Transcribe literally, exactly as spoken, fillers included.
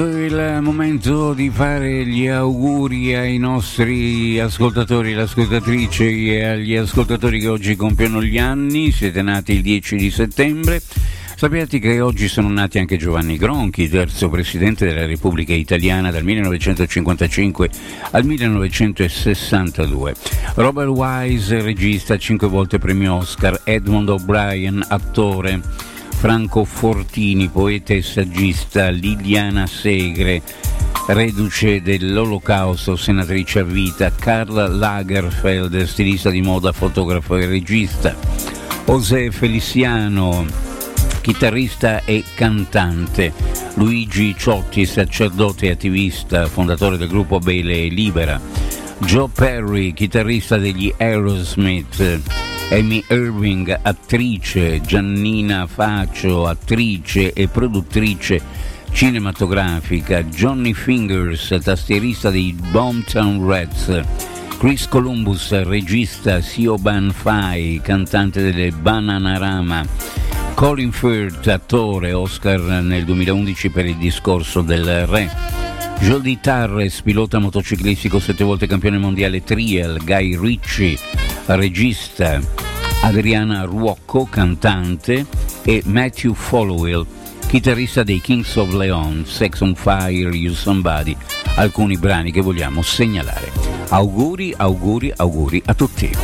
Il momento di fare gli auguri ai nostri ascoltatori e le ascoltatrici e agli ascoltatori che oggi compiono gli anni. Siete nati il dieci di settembre. Sapete che oggi sono nati anche Giovanni Gronchi, terzo presidente della Repubblica Italiana dal millenovecentocinquantacinque al millenovecentosessantadue. Robert Wise, regista, cinque volte premio Oscar. Edmond O'Brien, attore. Franco Fortini, poeta e saggista. Liliana Segre, reduce dell'Olocausto, senatrice a vita. Karl Lagerfeld, stilista di moda, fotografo e regista. José Feliciano, chitarrista e cantante. Luigi Ciotti, sacerdote e attivista, fondatore del gruppo Bele e Libera. Joe Perry, chitarrista degli Aerosmith. Amy Irving, attrice. Giannina Faccio, attrice e produttrice cinematografica. Johnny Fingers, tastierista dei Boomtown Rats. Chris Columbus, regista. Siobhan Fai, cantante delle Bananarama. Colin Firth, attore, Oscar nel duemilaundici per Il discorso del re. Jody Tarres, pilota motociclistico, sette volte campione mondiale trial. Guy Ritchie, regista. Adriana Ruocco, cantante. E Matthew Followill, chitarrista dei Kings of Leon. Sex on Fire, You Somebody, alcuni brani che vogliamo segnalare. Auguri, auguri, auguri a tutti.